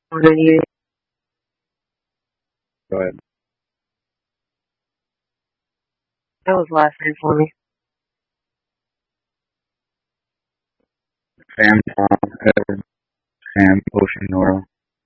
What are you? Go ahead. That was last name for me. Sam, Tom, Ed, Sam, Ocean, Nora.